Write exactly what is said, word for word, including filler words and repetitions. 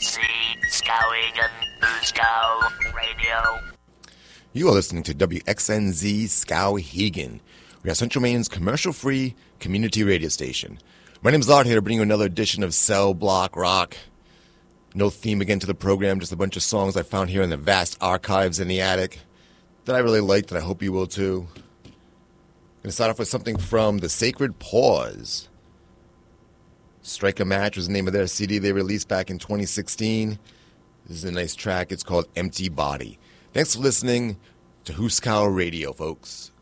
Z, Skowhegan, Huskow Radio. You are listening to W X N Z Skowhegan. We are Central Maine's commercial-free community radio station. My name is Art here to bring you another edition of Cell Block Rock. No theme again to the program, just a bunch of songs I found here in the vast archives in the attic that I really liked, and I hope you will too. I'm going to start off with something from The Sacred Pause. Strike a Match was the name of their C D they released back in twenty sixteen. This is a nice track. It's called Empty Body. Thanks for listening to Huskow Radio, folks.